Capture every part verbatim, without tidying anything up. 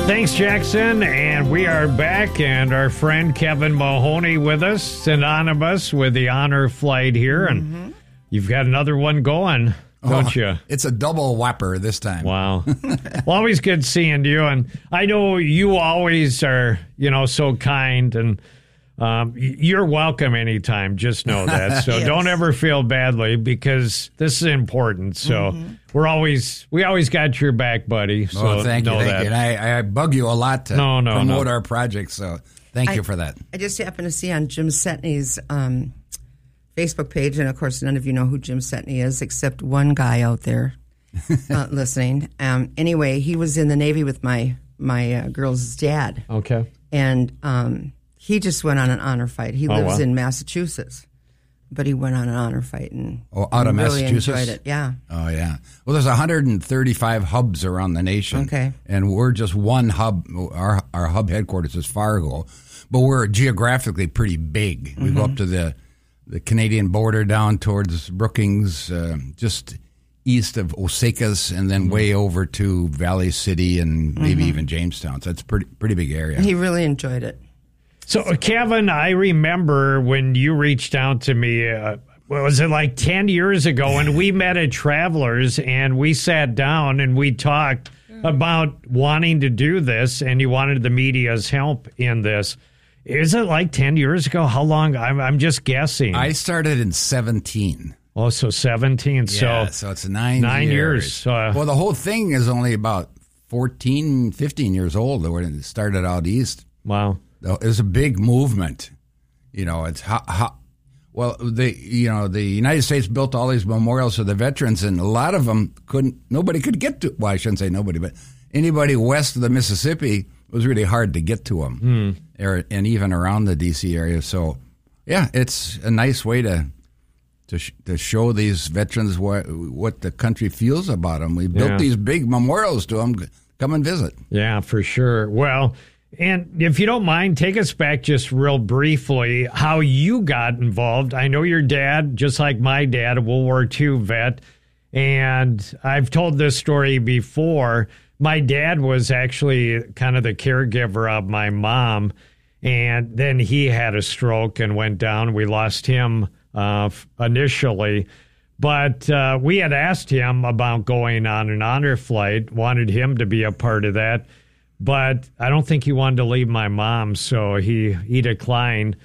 Thanks, Jackson. And we are back, and our friend Kevin Mahoney with us, synonymous with the honor flight here. And mm-hmm. you've got another one going, don't oh, you? It's a double whopper this time. Wow. Well, always good seeing you. And I know you always are, you know, so kind, and um, you're welcome anytime. Just know that. So yes. Don't ever feel badly, because this is important. So mm-hmm. we're always, we always got your back, buddy. So oh, thank you. know Thank that. you. And I, I bug you a lot to no, no, promote no. our project. So thank I, you for that. I just happened to see on Jim Setney's um, Facebook page, and of course, none of you know who Jim Setney is, except one guy out there uh, listening. Um, anyway, he was in the Navy with my my uh, girl's dad. Okay. And um, he just went on an honor flight. He Oh, lives wow. in Massachusetts, but he went on an honor flight and oh, out of really Massachusetts? enjoyed it. Yeah. Oh, yeah. Well, there's one hundred thirty-five hubs around the nation. Okay. And we're just one hub. Our our hub headquarters is Fargo, but we're geographically pretty big. Mm-hmm. We go up to the, the Canadian border down towards Brookings, uh, just east of Osakas, and then mm-hmm. way over to Valley City and maybe mm-hmm. even Jamestown. So it's a pretty, pretty big area. He really enjoyed it. So, Kevin, I remember when you reached out to me, uh, what was it, like ten years ago, and we met at Travelers, and we sat down and we talked about wanting to do this, and you wanted the media's help in this. Is it like ten years ago? How long? I'm, I'm just guessing. I started in seventeen. Oh, so seventeen. Yeah, so, so it's nine, nine years. years. Uh, well, the whole thing is only about fourteen, fifteen years old when it started out east. Wow. It was a big movement. You know, it's how, how, well, the you know the United States built all these memorials for the veterans, and a lot of them couldn't. Nobody could get to. Well, I shouldn't say nobody, but anybody west of the Mississippi, it was really hard to get to them, mm. or, and even around the D C area. So, yeah, it's a nice way to to sh- to show these veterans what what the country feels about them. We built yeah. these big memorials to them. Come and visit. Yeah, for sure. Well. And if you don't mind, take us back just real briefly how you got involved. I know your dad, just like my dad, a World War Two vet, and I've told this story before. My dad was actually kind of the caregiver of my mom, and then he had a stroke and went down. We lost him uh, initially, but uh, we had asked him about going on an honor flight, wanted him to be a part of that. But I don't think he wanted to leave my mom, so he, he declined.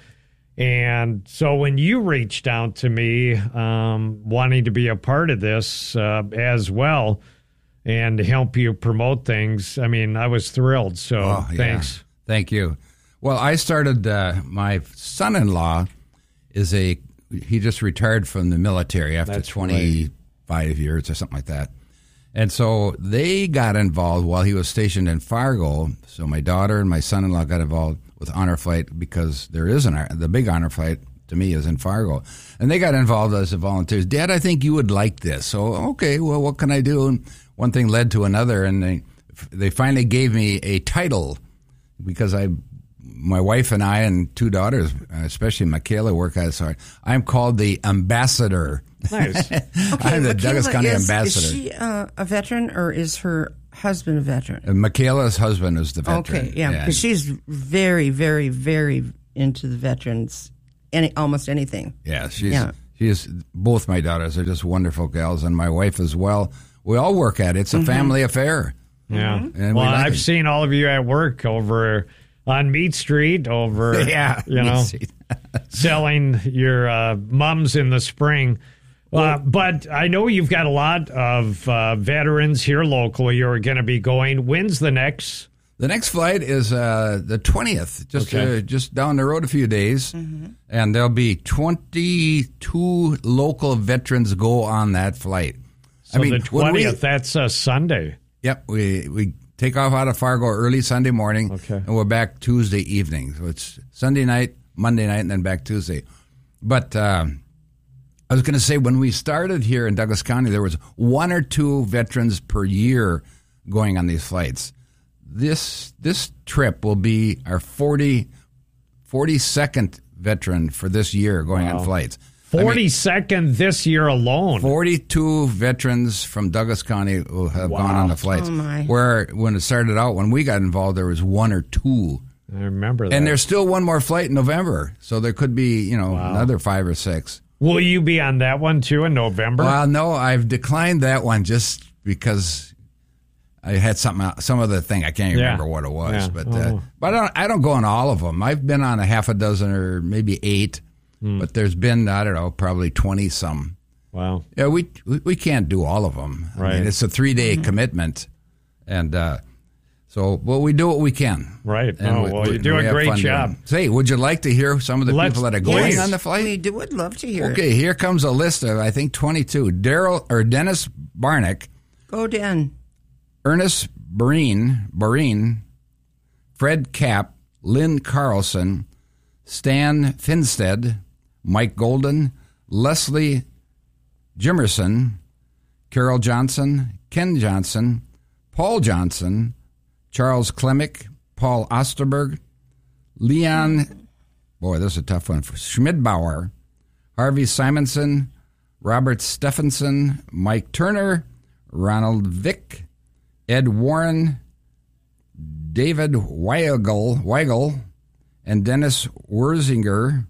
And so when you reached out to me, um, wanting to be a part of this uh, as well and help you promote things, I mean, I was thrilled. So oh, thanks. Yeah. Thank you. Well, I started, uh, my son-in-law is a, he just retired from the military after That's twenty-five right. years or something like that. And so they got involved while he was stationed in Fargo. So my daughter and my son-in-law got involved with honor flight because there is an the big honor flight to me is in Fargo, and they got involved as volunteers. Dad, I think you would like this. So okay, well, what can I do? And one thing led to another, and they they finally gave me a title because I, my wife and I and two daughters, especially Michaela, work at it. So I'm called the ambassador. Nice. Okay, I'm the Michaela Douglas County is, ambassador. Is she uh, a veteran, or is her husband a veteran? And Michaela's husband is the veteran. Okay, yeah, because yeah. she's very, very, very into the veterans, any almost anything. Yeah, she's yeah. she's both my daughters are just wonderful gals, and my wife as well. We all work at it. It's a mm-hmm. family affair. Yeah. And well, we like I've it. seen all of you at work over on Meat Street, over yeah, you know, selling your uh, mums in the spring. Uh, but I know you've got a lot of uh, veterans here locally who are going to be going. When's the next? The next flight is uh, the twentieth, just Okay. uh, just down the road a few days. Mm-hmm. And there'll be twenty-two local veterans go on that flight. So I mean, the when we- twentieth, that's a Sunday. Yep, we, we take off out of Fargo early Sunday morning, Okay. and we're back Tuesday evening. So it's Sunday night, Monday night, and then back Tuesday. But um, I was going to say, when we started here in Douglas County, there was one or two veterans per year going on these flights. This this trip will be our forty, forty-second veteran for this year going Wow. on flights. forty-second this year alone. forty-two veterans from Douglas County who have Wow. gone on the flights. Oh, my. Where when it started out, when we got involved, there was one or two. I remember that. And there's still one more flight in November. So there could be, you know, Wow. another five or six. Will you be on that one too in November? Well, no, I've declined that one just because I had something, some other thing. I can't even Yeah. remember what it was. Yeah. But Oh. uh, but I don't, I don't go on all of them. I've been on a half a dozen or maybe eight. Hmm. But there's been, I don't know, probably twenty some. Wow. Yeah, we we, we can't do all of them. I Right. mean, it's a three day commitment, and uh, so well, we do what we can. Right. And Oh, we- well, we- you do we a have great fun doing job. it. Say, would you like to hear some of the Let's- people that are going Yes. on the flight? We do, would love to hear it. Okay, here comes a list of I think twenty-two. Daryl or Dennis Barnick, Go, Dan. Ernest Barine, Barine, Fred Kapp, Lynn Carlson, Stan Finstead, Mike Golden, Leslie Jimerson, Carol Johnson, Ken Johnson, Paul Johnson, Charles Klemick, Paul Osterberg, Leon, boy, this is a tough one, Schmidbauer, Harvey Simonson, Robert Stephenson, Mike Turner, Ronald Vick, Ed Warren, David Weigel, Weigel and Dennis Werzinger,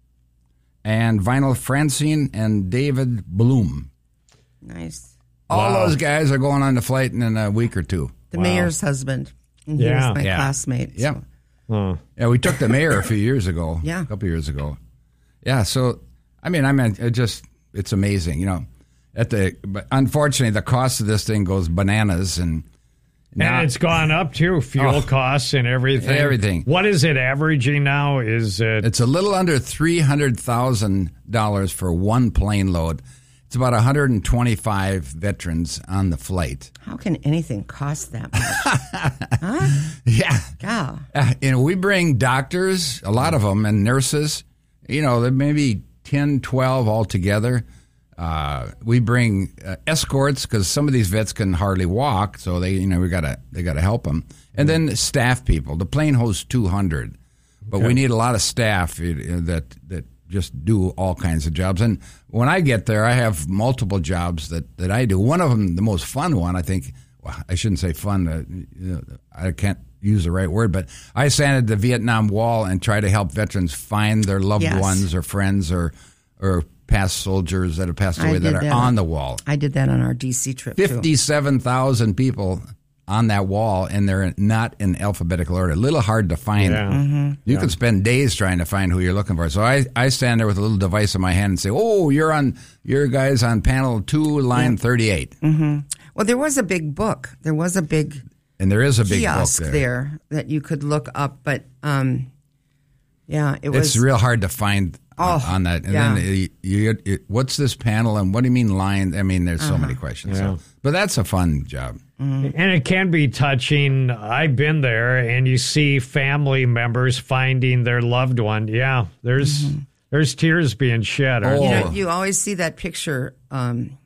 and Vinyl Francine and David Bloom. Nice. All Wow. those guys are going on the flight in a week or two. The Wow. mayor's husband. And he Yeah. was my Yeah. classmate. so- Yep. Huh. Yeah, we took the mayor a few years ago. Yeah. A couple years ago. Yeah, so, I mean, I mean, it just, it's amazing, you know. At the, but unfortunately, the cost of this thing goes bananas, and now And it's gone up too, fuel Oh. costs and everything. Everything. What is it averaging now? Is it it's a little under three hundred thousand dollars for one plane load. It's about one hundred twenty-five veterans on the flight. How can anything cost that much? Yeah. God. Uh, you know, we bring doctors, a lot of them, and nurses. You know, there may be ten, twelve altogether. Uh, we bring uh, escorts because some of these vets can hardly walk, so they, you know, we gotta they gotta help them. And then staff people. The plane hosts two hundred, but we need a lot of staff you know, that that just do all kinds of jobs. And when I get there, I have multiple jobs that, that I do. One of them, the most fun one, I think. Well, I shouldn't say fun. Uh, you know, I can't use the right word, but I stand at the Vietnam Wall and try to help veterans find their loved Yes. ones or friends or or past soldiers that have passed I away that did are that. on the wall. I did that on our D C trip, too. fifty-seven thousand people on that wall, and they're not in alphabetical order. A little hard to find. Yeah. Mm-hmm. You could spend days trying to find who you're looking for. So I, I stand there with a little device in my hand and say, "Oh, you're on, your guys on panel two, line thirty-eight." Mm-hmm. Well, there was a big book. There was a big And there is a big kiosk book there. there. that you could look up, but um, yeah, it was. It's real hard to find on- Oh, on that. And yeah. then you, you, you, what's this panel and what do you mean line? I mean, there's so many questions. Yeah. So, but that's a fun job. And it can be touching. I've been there, and you see family members finding their loved one. Yeah, there's Mm-hmm. there's tears being shed. aren't Oh. You there? know, you always see that picture um,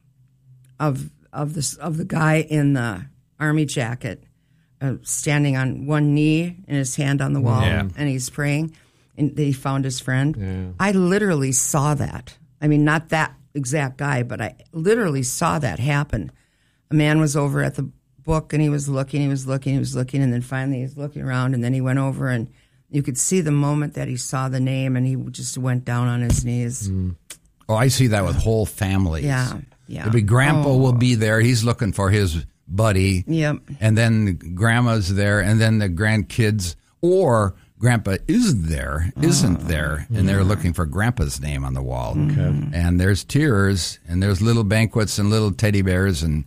of of this of the guy in the army jacket uh, standing on one knee and his hand on the wall, Yeah. and he's praying, and he found his friend. Yeah. I literally saw that. I mean, not that exact guy, but I literally saw that happen. A man was over at the book, and he was looking, he was looking, he was looking, and then finally he was looking around, and then he went over, and you could see the moment that he saw the name, and he just went down on his knees. Oh, I see that with whole families. Yeah, yeah. There'll be grandpa Oh. will be there. He's looking for his buddy. Yep. And then grandma's there, and then the grandkids, or grandpa is there, isn't there, and they're looking for grandpa's name on the wall. Okay. And there's tears, and there's little banquets and little teddy bears, and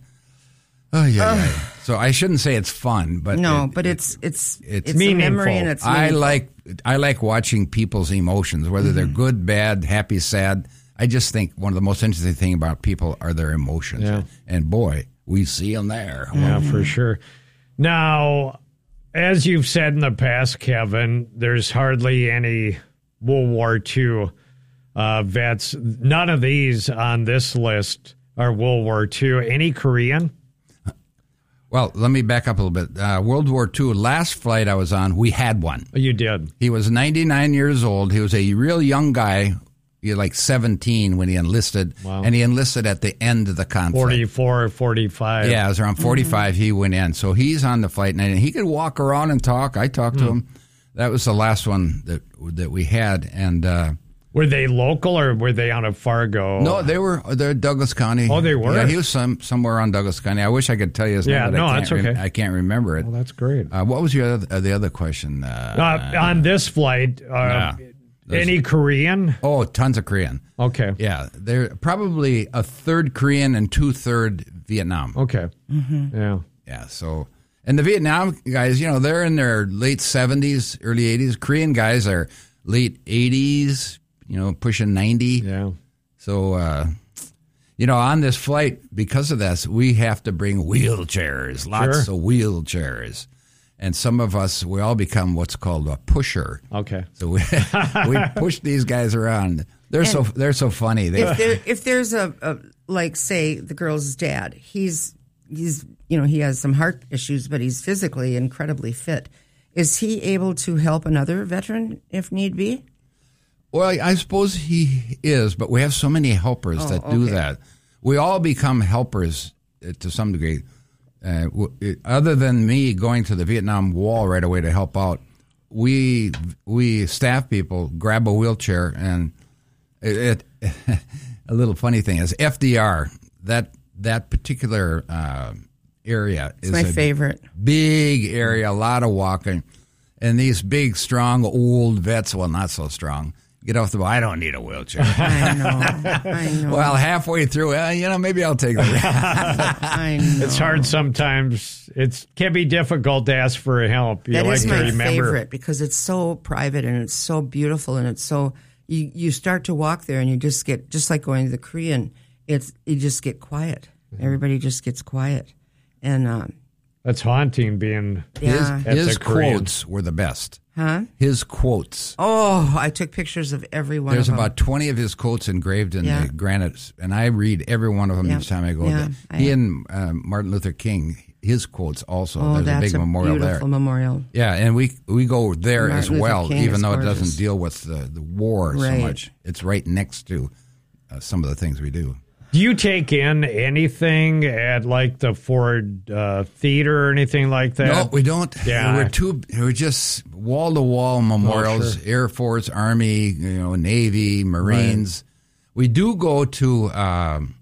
oh yeah. yeah. So I shouldn't say it's fun, but No, it- but it's it's it's it's, a memory, meaningful. and it's I meaningful. like I like watching people's emotions, whether they're good, bad, happy, sad. I just think one of the most interesting thing about people are their emotions, Yeah. and boy, we see them there. Yeah, for sure. Now, as you've said in the past, Kevin, there's hardly any World War Two uh, vets. None of these on this list are World War Two. Any Korean? Well, let me back up a little bit. Uh, World War Two, last flight I was on, we had one. You did. He was ninety-nine years old. He was a real young guy. he was like seventeen when he enlisted, Wow. and he enlisted at the end of the conflict. forty-four, forty-five. Yeah, it was around forty-five he went in. So he's on the flight night, and he could walk around and talk. I talked to him. That was the last one that that we had. And uh, Were they local or were they out of Fargo? no, they were they're Douglas County. Oh, they were? Yeah, he was some, somewhere on Douglas County. I wish I could tell you his Yeah, name, but no, I can't that's okay. rem- I can't remember it. Well, that's great. Uh, what was your other, uh, the other question? Uh, Uh, on this flight, uh, Yeah. any Korean? oh, tons of Korean. Okay. Yeah, they're probably a third Korean and two third Vietnam. Okay. Yeah. Yeah, so and the Vietnam guys, you know, they're in their late seventies, early eighties. Korean guys are late eighties, you know, pushing ninety. Yeah. So, uh, you know, on this flight, because of this, we have to bring wheelchairs, lots Sure. of wheelchairs. And some of us, we all become what's called a pusher. Okay. So we we push these guys around. They're so they're so funny. They, If there, if there's a, a like say the girl's dad, he's he's you know he has some heart issues, but he's physically incredibly fit. Is he able to help another veteran if need be? Well, I suppose he is, but we have so many helpers Oh, that do okay. that. We all become helpers uh, to some degree. Uh, w- it, other than me going to the Vietnam Wall right away to help out, we we staff people grab a wheelchair, and it, it a little funny thing is F D R, that that particular uh, area It's is my a favorite. big area, a lot of walking, and these big, strong, old vets, well, not so strong, get off the ball. I don't need a wheelchair. I know. I know. Well, halfway through, well, you know, maybe I'll take the I know. It's hard sometimes. It can be difficult to ask for help. You That like is to my remember. favorite because it's so private and it's so beautiful and it's so you you start to walk there and you just get just like going to the Korean. It's you just get quiet. Everybody just gets quiet, and um, That's haunting being. yeah, At His the Korean. quotes were the best. huh? His quotes. Oh, I took pictures of every one. There's of them. about twenty of his quotes engraved in Yeah. the granite, and I read every one of them Yeah. each time I go. Yeah, there. He I- and uh, Martin Luther King, his quotes also. Oh, There's that's a big memorial there. beautiful memorial. Yeah, and we we go there Martin as Luther well, King even is though it gorgeous. doesn't deal with the, the war so Right. much. It's right next to uh, some of the things we do. Do you take in anything at like the Ford uh, Theater or anything like that? No, we don't. Yeah. We're too. We're just wall to wall memorials. Oh, sure. Air Force, Army, you know, Navy, Marines. We do go to um,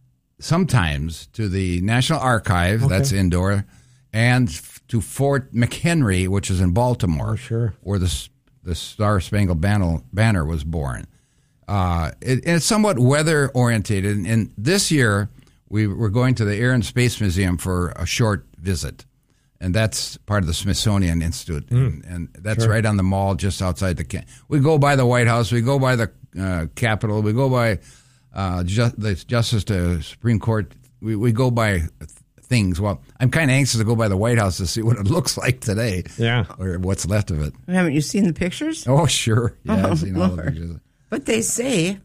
sometimes to the National Archive. That's indoor, and f- to Fort McHenry, which is in Baltimore. Oh, sure. Where the s- the Star Spangled Banner, Banner was born. Uh, it, it's somewhat weather orientated, and this year we were going to the Air and Space Museum for a short visit, and that's part of the Smithsonian Institute, and, and that's right on the mall just outside the. Ca- we go by the White House, we go by the uh, Capitol, we go by uh, ju- the Justice to Supreme Court, we we go by th- things. Well, I'm kind of anxious to go by the White House to see what it looks like today, Yeah. or what's left of it. Haven't you seen the pictures? Oh, sure, yeah, Oh, I've seen all the Lord. pictures. But they say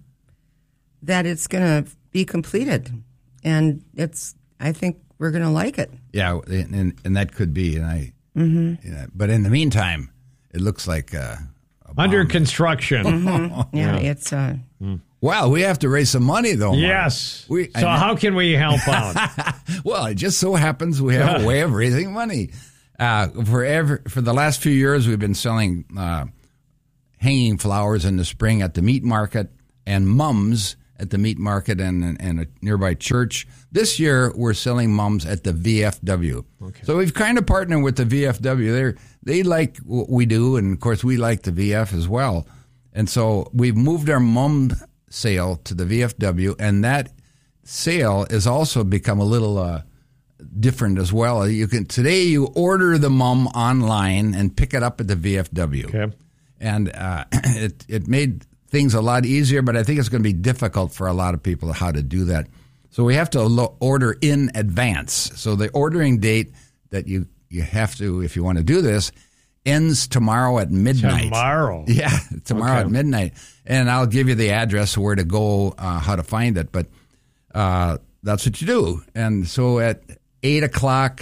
that it's going to be completed, and it's. I think we're going to like it. Yeah, and, and that could be, and I. Mm-hmm. Yeah, but in the meantime, it looks like uh, a bomb. Under construction. Yeah, it's. Uh, Well, we have to raise some money, though. Mark. Yes. We, so I- how can we help out? Well, it just so happens we have a way of raising money. Uh, for ever, for the last few years, we've been selling uh, hanging flowers in the spring at the meat market and mums at the meat market and, and a nearby church. This year, we're selling mums at the V F W. Okay. So we've kind of partnered with the V F W. They they like what we do, and of course, we like the V F as well. And so we've moved our mum sale to the V F W, and that sale has also become a little uh, different as well. You can today you order the mum online and pick it up at the V F W. Okay. And uh, it it made things a lot easier, but I think it's going to be difficult for a lot of people how to do that. So we have to lo- order in advance. So the ordering date that you, you have to, if you want to do this, ends tomorrow at midnight. Tomorrow. Yeah, tomorrow Okay. at midnight. And I'll give you the address where to go, uh, how to find it. But uh, that's what you do. And so at eight o'clock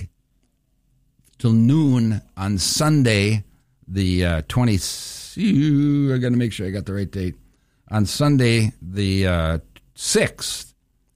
till noon on Sunday, the uh, twenty, I got to make sure I got the right date. on Sunday, the uh, sixth,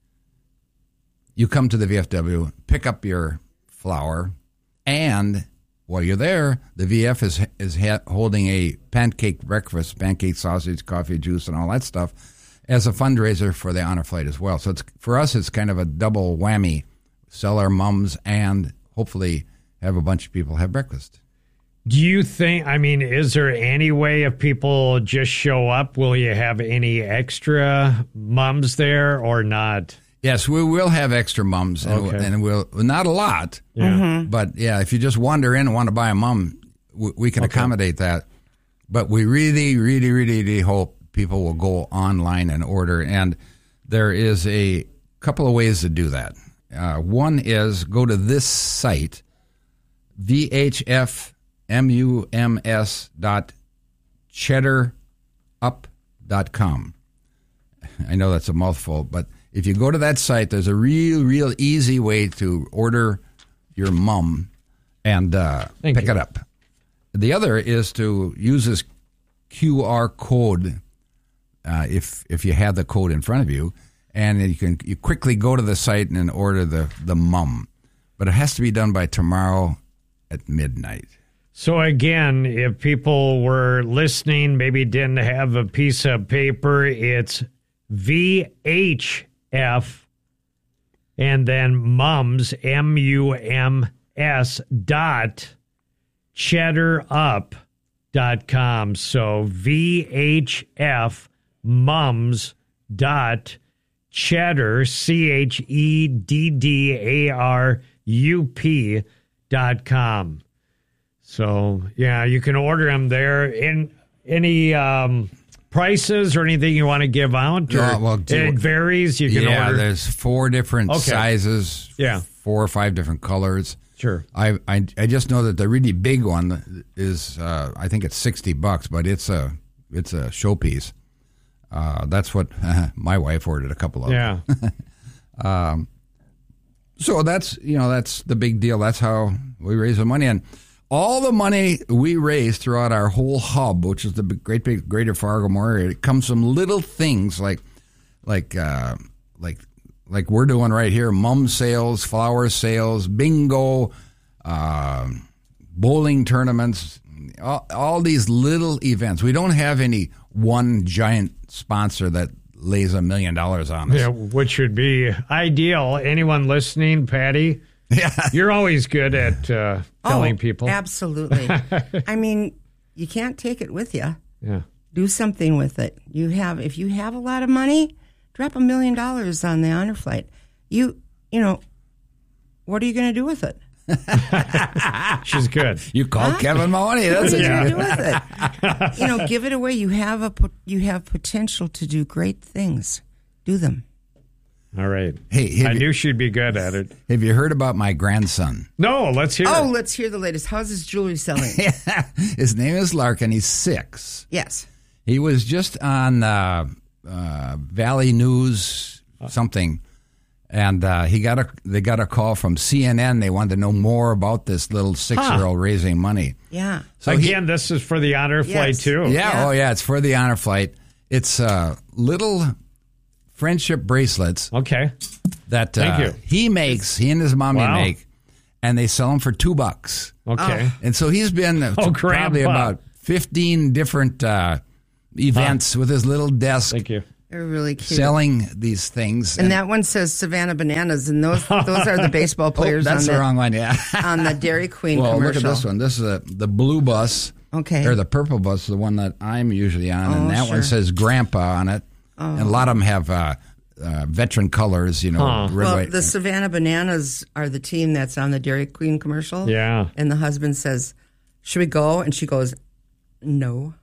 you come to the V F W, pick up your flour, and while you're there, the V F is is ha- holding a pancake breakfast, pancake, sausage, coffee, juice, and all that stuff as a fundraiser for the Honor Flight as well. So it's for us, it's kind of a double whammy. Sell our mums and hopefully have a bunch of people have breakfast. Do you think, I mean, is there any way if people just show up, will you have any extra mums there or not? Yes, we will have extra mums, and, Okay. and we'll not a lot, Yeah. Mm-hmm. but yeah, if you just wander in and want to buy a mum, we, we can Okay. accommodate that. But we really, really, really, really hope people will go online and order, and there is a couple of ways to do that. Uh, one is go to this site, V H F mums dot cheddar up dot com. I know that's a mouthful, but if you go to that site, there's a real, real easy way to order your mum and uh, Thank pick you. it up. The other is to use this Q R code uh, if if you have the code in front of you, and you can you quickly go to the site and order the, the mum. But it has to be done by tomorrow at midnight. So again, if people were listening, maybe didn't have a piece of paper, it's V H F and then mums, M U M S dot cheddar up dot com. So V H F mums dot cheddar, C H E D D A R U P dot com. So, yeah, you can order them there. In any um, prices or anything you want to give out? Or Yeah, well, do- it varies. You can yeah, order. there's four different Okay. sizes, Yeah. four or five different colors. Sure. I, I I just know that the really big one is uh, I think it's sixty bucks, but it's a it's a showpiece. Uh, that's what uh, my wife ordered a couple of. Yeah. Um, so that's you know that's the big deal. That's how we raise the money, and all the money we raise throughout our whole hub, which is the big- great big Greater Fargo area, it comes from little things like like uh, like like we're doing right here: mum sales, flower sales, bingo, uh, bowling tournaments, all, all these little events. We don't have any one giant sponsor that lays a million dollars on us. Yeah, which would be ideal. Anyone listening, Patty, Yeah. you're always good at uh, telling oh, people. Absolutely. I mean, you can't take it with you. Yeah. Do something with it. You have, if you have a lot of money, drop a million dollars on the Honor Flight. You, you know, what are you going to do with it? She's good. You call Huh? Kevin Mahoney. That's What what are you you going to do with it? You know, give it away. You have a po- you have potential to do great things. Do them. All right. Hey, have I you- knew she'd be good at it. Have you heard about my grandson? No, let's hear Oh, it. let's hear the latest. How's his jewelry selling? His name is Larkin. He's six. Yes. He was just on uh, uh, Valley News something, and uh, he got a they got a call from C N N. They wanted to know more about this little six-year-old raising money. Yeah. So he- Again, this is for the Honor Flight, Yes. too. yeah, Yeah. oh yeah, it's for the Honor Flight. It's uh, little friendship bracelets Okay. that Thank uh, you. he makes. He and his mommy Wow. make, and they sell them for two bucks. Okay. And so he's been uh, Oh, probably Grandpa. about fifteen different uh, events with his little desk Thank you. They're really cute. selling these things. And that one says Savannah Bananas, and those those are the baseball oh, players that's on, the the, wrong one, yeah. on the Dairy Queen well, commercial. look at this one. This is a, the blue bus. Okay. Or the purple bus, the one that I'm usually on. Oh, and that sure. one says Grandpa on it. And a lot of them have uh, uh, veteran colors, you know. Huh. red, Well, white. the Savannah Bananas are the team that's on the Dairy Queen commercial. Yeah. And the husband says, "Should we go?" And she goes, "No."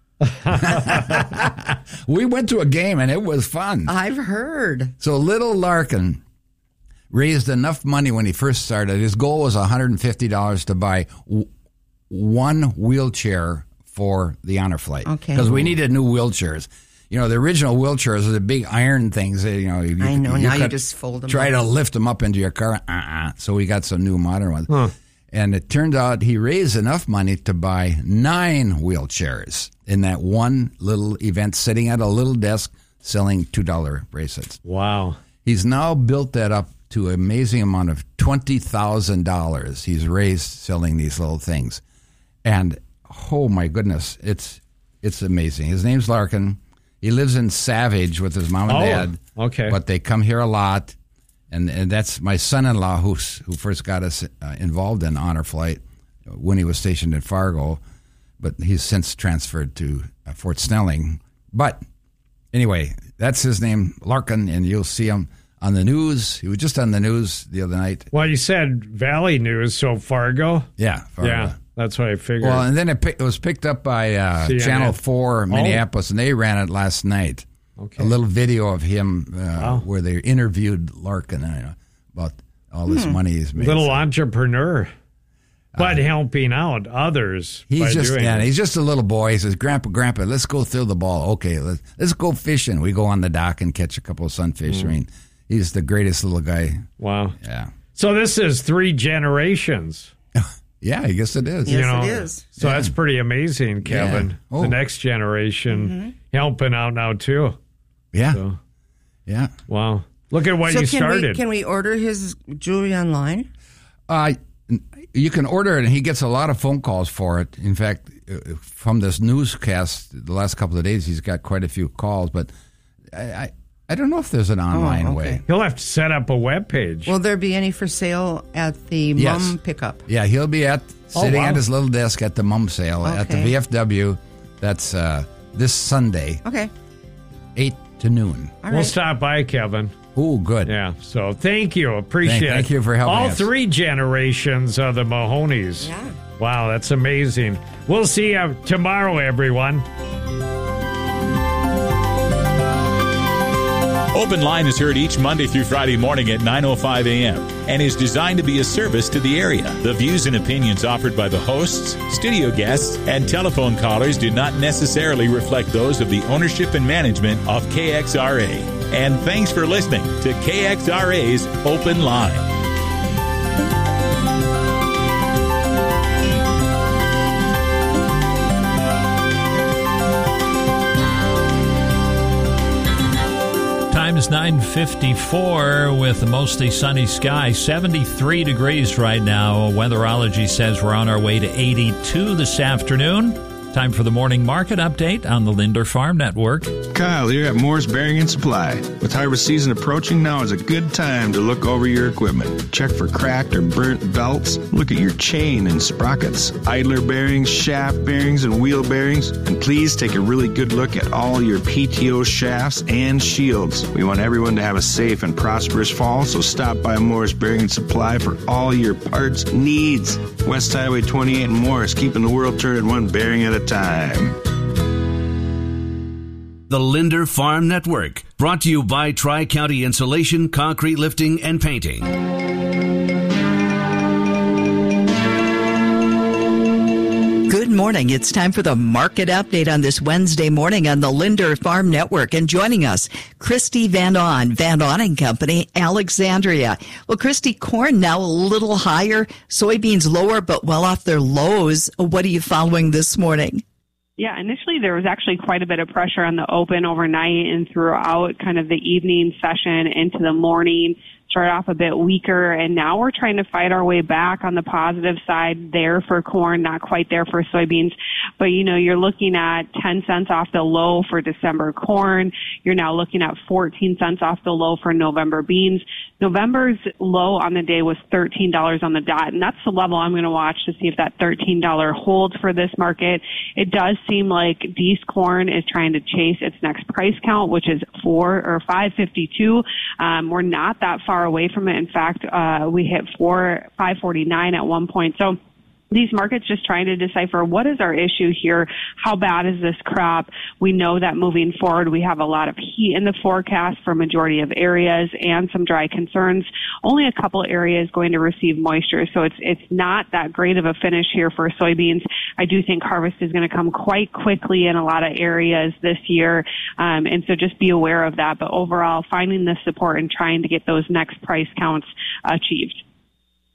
We went to a game, and it was fun. I've heard. So little Larkin raised enough money when he first started. His goal was one hundred fifty dollars to buy w- one wheelchair for the Honor Flight. Okay. Because we needed new wheelchairs. You know, the original wheelchairs are the big iron things. That, you know, you, I know, now you could just fold 'em Try up. to lift them up into your car. Uh-uh. So we got some new modern ones. Huh. And it turned out he raised enough money to buy nine wheelchairs in that one little event, sitting at a little desk selling two dollar bracelets. Wow. He's now built that up to an amazing amount of twenty thousand dollars he's raised selling these little things. And, oh, my goodness, it's it's amazing. His name's Larkin. He lives in Savage with his mom and oh, dad. Okay. But they come here a lot. And and that's my son-in-law who's, who first got us uh, involved in Honor Flight when he was stationed in Fargo. But he's since transferred to uh, Fort Snelling. But anyway, that's his name, Larkin, and you'll see him on the news. He was just on the news the other night. Well, you said Valley News, so Fargo? Yeah, Fargo. Yeah, that's what I figured. Well, and then it, pick, it was picked up by uh, Channel four Minneapolis, oh. and they ran it last night. Okay. A little video of him uh, wow. where they interviewed Larkin uh, about all this hmm. money he's made. Little so. entrepreneur, but uh, helping out others. He's by just doing yeah, it. he's just a little boy. He says, "Grandpa, Grandpa, let's go throw the ball." Okay, let's let's go fishing. We go on the dock and catch a couple of sunfish. Mm. I mean, he's the greatest little guy. Wow. Yeah. So this is three generations. Yeah, I guess it is. Yes, you know, it is. So yeah. that's pretty amazing, Kevin. Yeah. Oh. The next generation mm-hmm. helping out now too. Yeah. So, yeah. Wow. Look at what so you can started. We, can we order his jewelry online? Uh, you can order it, and he gets a lot of phone calls for it. In fact, from this newscast, the last couple of days, he's got quite a few calls. But I, I, I don't know if there's an online oh, okay. way. He'll have to set up a web page. Will there be any for sale at the yes. mum pickup? Yeah, he'll be at sitting oh, wow. at his little desk at the mum sale okay. at the V F W. That's uh, this Sunday. Okay. eight to noon. All we'll right. stop by, Kevin. Oh, good. Yeah, so thank you. Appreciate thank, it. Thank you for helping All us. three generations of the Mahoneys. Yeah. Wow, that's amazing. We'll see you tomorrow, everyone. Open Line is heard each Monday through Friday morning at nine oh five a.m. and is designed to be a service to the area. The views and opinions offered by the hosts, studio guests, and telephone callers do not necessarily reflect those of the ownership and management of K X R A. And thanks for listening to K X R A's Open Line. Time is nine fifty-four with a mostly sunny sky, seventy-three degrees right now. Weatherology says we're on our way to eighty-two this afternoon. Time for the morning market update on the Linder Farm Network. Kyle here at Moore's Bearing and Supply. With harvest season approaching, now is a good time to look over your equipment. Check for cracked or burnt belts. Look at your chain and sprockets, idler bearings, shaft bearings, and wheel bearings. And please take a really good look at all your P T O shafts and shields. We want everyone to have a safe and prosperous fall, so stop by Moore's Bearing and Supply for all your parts needs. West Highway twenty-eight in Morris, keeping the world turning one bearing at a time. The Linder Farm Network, brought to you by Tri-County Insulation, Concrete Lifting, and Painting. Good morning. It's time for the market update on this Wednesday morning on the Linder Farm Network. And joining us, Christy Van On, Van On and Company, Alexandria. Well, Christy, corn now a little higher, soybeans lower, but well off their lows. What are you following this morning? Yeah, initially there was actually quite a bit of pressure on the open overnight and throughout kind of the evening session into the morning. Started off a bit weaker, and now we're trying to fight our way back on the positive side there for corn, not quite there for soybeans. But, you know, you're looking at ten cents off the low for December corn. You're now looking at fourteen cents off the low for November beans. November's low on the day was thirteen dollars on the dot, and that's the level I'm going to watch to see if that thirteen dollars holds for this market. It does seem like Dees corn is trying to chase its next price count, which is four or five fifty-two. Um, we're not that far away from it. In fact, uh, we hit four five forty-nine at one point. So these markets just trying to decipher what is our issue here? How bad is this crop? We know that moving forward, we have a lot of heat in the forecast for a majority of areas and some dry concerns. Only a couple areas going to receive moisture. So it's, it's not that great of a finish here for soybeans. I do think harvest is going to come quite quickly in a lot of areas this year. Um, and so just be aware of that. But overall, finding the support and trying to get those next price counts achieved.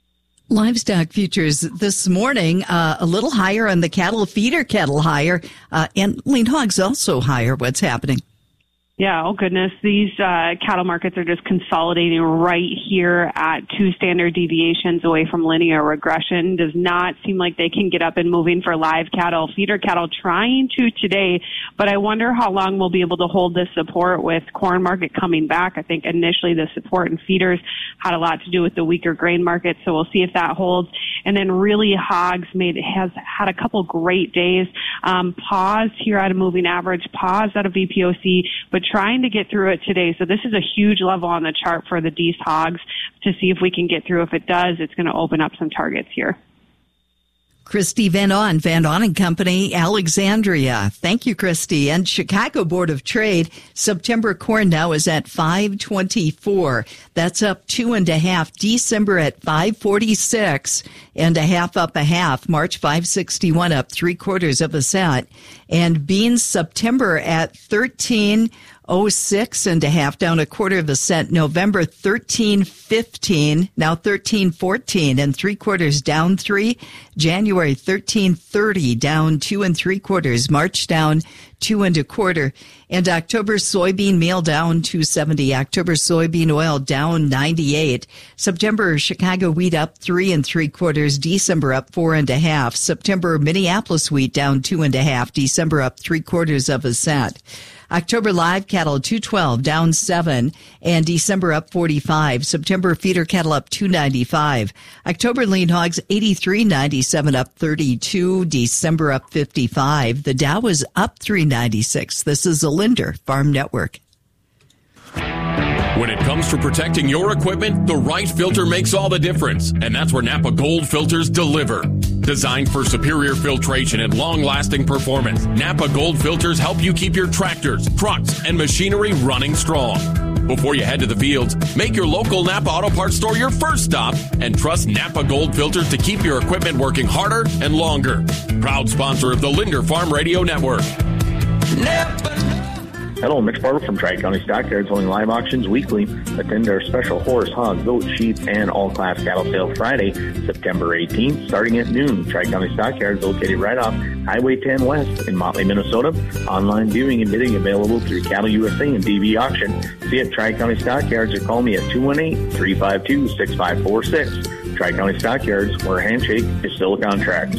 Livestock futures this morning, uh, a little higher on the cattle, feeder cattle higher, uh, and lean hogs also higher. What's happening? Yeah, oh goodness. These uh, cattle markets are just consolidating right here at two standard deviations away from linear regression. Does not seem like they can get up and moving for live cattle. Feeder cattle trying to today, but I wonder how long we'll be able to hold this support with corn market coming back. I think initially the support in feeders had a lot to do with the weaker grain market, so we'll see if that holds. And then really hogs made has had a couple great days. Um, paused here at a moving average, paused out of V P O C, but trying to get through it today. So this is a huge level on the chart for the Dees hogs to see if we can get through. If it does, it's going to open up some targets here. Christy Van On, Van On and Company, Alexandria. Thank you, Christy. And Chicago Board of Trade, September corn now is at five twenty-four. That's up two and a half. December at five forty-six and a half up a half. March five sixty-one up three quarters of a cent. And beans September at thirteen oh six and a half, down a quarter of a cent. November thirteen fifteen, now thirteen fourteen and three quarters, down three. January thirteen thirty, down two and three quarters. March down two and a quarter. And October soybean meal down two seventy. October soybean oil down ninety-eight. September Chicago wheat up three and three quarters. December up four and a half. September Minneapolis wheat down two and a half. December up three quarters of a cent. October live cattle two twelve, down seven, and December up forty-five. September feeder cattle up two ninety-five. October lean hogs eighty-three ninety-seven, up thirty-two. December up fifty-five. The Dow is up three ninety-six. This is a Linder Farm Network. When it comes to protecting your equipment, the right filter makes all the difference, and that's where Napa Gold filters deliver. Designed for superior filtration and long-lasting performance, Napa Gold filters help you keep your tractors, trucks, and machinery running strong. Before you head to the fields, make your local Napa Auto Parts store your first stop and trust Napa Gold filters to keep your equipment working harder and longer. Proud sponsor of the Linder Farm Radio Network. Napa. Hello, Mitch Barber from Tri-County Stockyards, holding live auctions weekly. Attend our special horse, hog, goat, sheep, and all-class cattle sale Friday, September eighteenth, starting at noon. Tri-County Stockyards, located right off Highway ten West in Motley, Minnesota. Online viewing and bidding available through Cattle U S A and D V Auction. See you at Tri-County Stockyards or call me at two one eight, three five two, six five four six. Tri-County Stockyards, where a handshake is still a contract.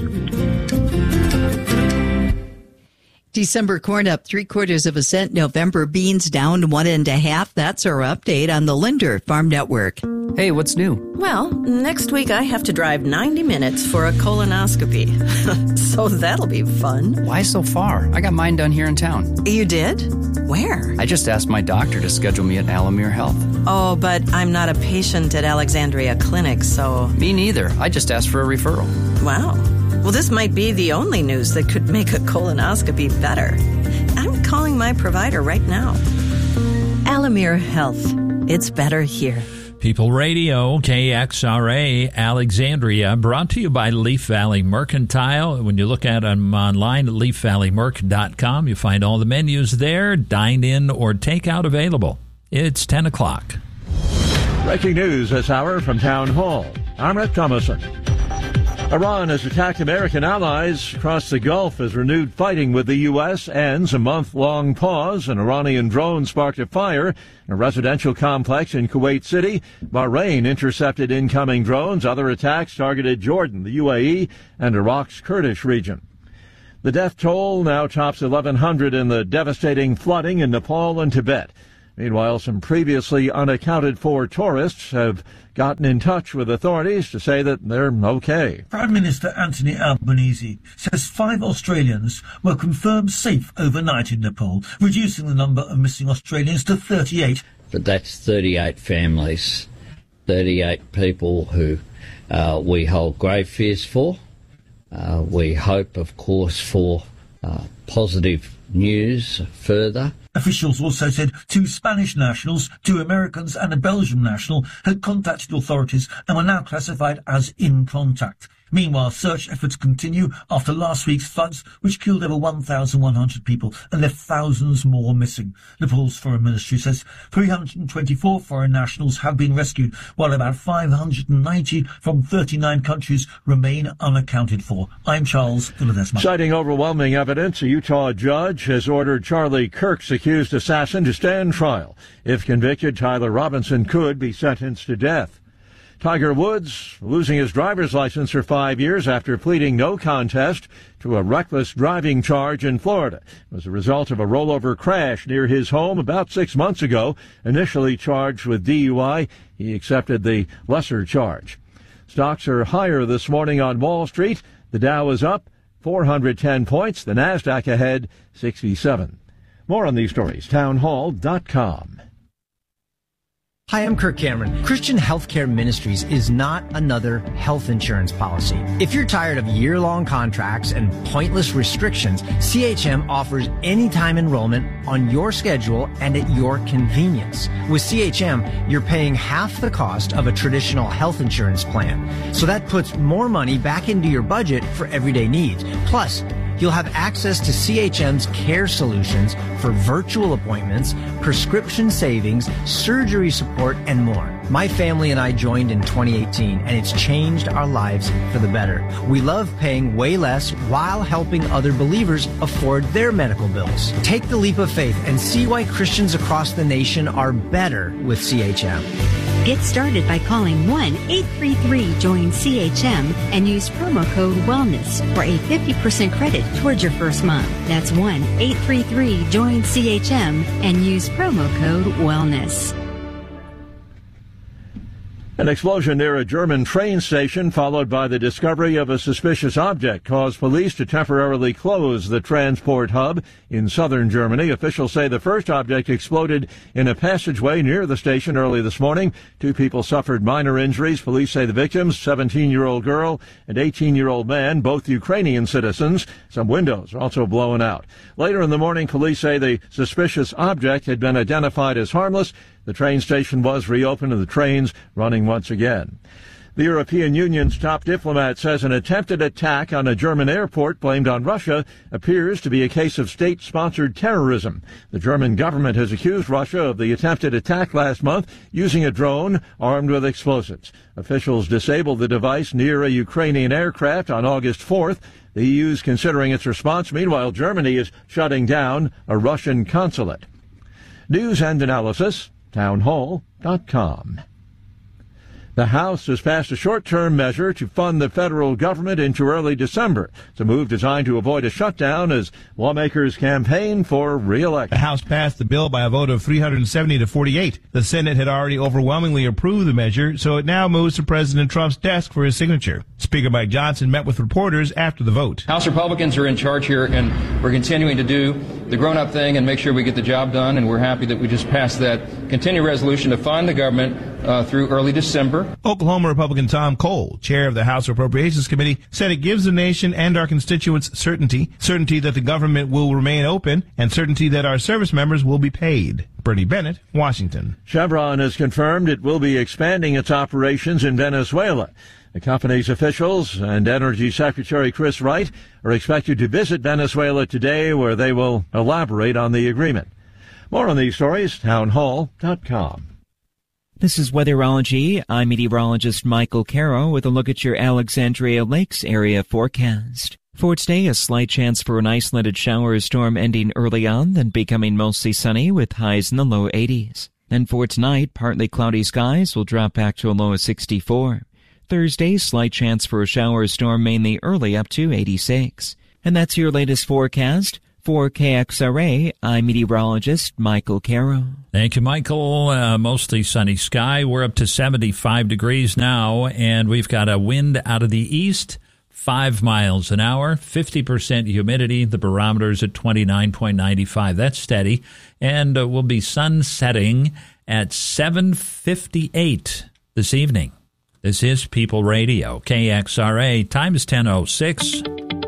December corn up three quarters of a cent. November beans down one and a half. That's our update on the Linder Farm Network. Hey, what's new? Well, next week I have to drive ninety minutes for a colonoscopy. So that'll be fun. Why so far? I got mine done here in town. You did? Where? I just asked my doctor to schedule me at Alamere Health. Oh, but I'm not a patient at Alexandria Clinic, so... Me neither. I just asked for a referral. Wow. Well, this might be the only news that could make a colonoscopy better. I'm calling my provider right now. Alamere Health. It's better here. People Radio, K X R A, Alexandria, brought to you by Leaf Valley Mercantile. When you look at them online at leaf valley merc dot com, you find all the menus there, dine-in or takeout available. It's ten o'clock. Breaking news this hour from Town Hall. I'm Rick Thomason. Iran has attacked American allies across the Gulf as renewed fighting with the U S ends a month-long pause. An Iranian drone sparked a fire in a residential complex in Kuwait City. Bahrain intercepted incoming drones. Other attacks targeted Jordan, the U A E, and Iraq's Kurdish region. The death toll now tops eleven hundred in the devastating flooding in Nepal and Tibet. Meanwhile, some previously unaccounted-for tourists have gotten in touch with authorities to say that they're okay. Prime Minister Anthony Albanese says five Australians were confirmed safe overnight in Nepal, reducing the number of missing Australians to thirty-eight. But that's thirty-eight families, thirty-eight people who uh, we hold grave fears for. Uh, we hope, of course, for uh, positive news further. Officials also said two Spanish nationals, two Americans and a Belgian national had contacted authorities and were now classified as in contact. Meanwhile, search efforts continue after last week's floods, which killed over one thousand one hundred people and left thousands more missing. Nepal's foreign ministry says three hundred twenty-four foreign nationals have been rescued, while about five hundred ninety from thirty-nine countries remain unaccounted for. I'm Charles Villadesma. Citing overwhelming evidence, a Utah judge has ordered Charlie Kirk's accused assassin to stand trial. If convicted, Tyler Robinson could be sentenced to death. Tiger Woods losing his driver's license for five years after pleading no contest to a reckless driving charge in Florida. It was a result of a rollover crash near his home about six months ago. Initially charged with D U I, he accepted the lesser charge. Stocks are higher this morning on Wall Street. The Dow is up four hundred ten points. The Nasdaq ahead sixty-seven. More on these stories, townhall dot com. Hi, I'm Kirk Cameron. Christian Healthcare Ministries is not another health insurance policy. If you're tired of year-long contracts and pointless restrictions, C H M offers anytime enrollment on your schedule and at your convenience. With C H M, you're paying half the cost of a traditional health insurance plan. So that puts more money back into your budget for everyday needs. Plus, you'll have access to C H M's care solutions for virtual appointments, prescription savings, surgery support, and more. My family and I joined in twenty eighteen, and it's changed our lives for the better. We love paying way less while helping other believers afford their medical bills. Take the leap of faith and see why Christians across the nation are better with C H M. Get started by calling one eight three three join C H M and use promo code WELLNESS for a fifty percent credit towards your first month. That's one eight three three join C H M and use promo code WELLNESS. An explosion near a German train station followed by the discovery of a suspicious object caused police to temporarily close the transport hub in southern Germany. Officials say the first object exploded in a passageway near the station early this morning. Two people suffered minor injuries. Police say the victims, seventeen-year-old girl and eighteen-year-old man, both Ukrainian citizens. Some windows are also blown out. Later in the morning, police say the suspicious object had been identified as harmless. The train station was reopened and the trains running once again. The European Union's top diplomat says an attempted attack on a German airport blamed on Russia appears to be a case of state-sponsored terrorism. The German government has accused Russia of the attempted attack last month using a drone armed with explosives. Officials disabled the device near a Ukrainian aircraft on August fourth. The E U is considering its response. Meanwhile, Germany is shutting down a Russian consulate. News and analysis, townhall dot com. The House has passed a short-term measure to fund the federal government into early December. It's a move designed to avoid a shutdown as lawmakers campaign for re-election. The House passed the bill by a vote of three hundred seventy to forty-eight. The Senate had already overwhelmingly approved the measure, so it now moves to President Trump's desk for his signature. Speaker Mike Johnson met with reporters after the vote. House Republicans are in charge here, and we're continuing to do the grown-up thing and make sure we get the job done, and we're happy that we just passed that continued resolution to fund the government uh, through early December. Oklahoma Republican Tom Cole, chair of the House Appropriations Committee, said it gives the nation and our constituents certainty, certainty that the government will remain open, and certainty that our service members will be paid. Bernie Bennett, Washington. Chevron has confirmed it will be expanding its operations in Venezuela. The company's officials and Energy Secretary Chris Wright are expected to visit Venezuela today, where they will elaborate on the agreement. More on these stories, townhall dot com. This is Weatherology. I'm meteorologist Michael Caro with a look at your Alexandria Lakes area forecast. For today, a slight chance for an isolated shower or storm ending early on, then becoming mostly sunny with highs in the low eighties. And for tonight, partly cloudy skies will drop back to a low of sixty-four. Thursday, slight chance for a shower or storm mainly early up to eighty-six. And that's your latest forecast. For K X R A, I'm meteorologist Michael Caro. Thank you, Michael. Uh, mostly sunny sky. We're up to seventy-five degrees now, and we've got a wind out of the east, five miles an hour, fifty percent humidity. The barometer's at twenty-nine point nine five. That's steady. And uh, we'll be sun setting at seven fifty-eight this evening. This is People Radio, K X R A. Time is ten oh six.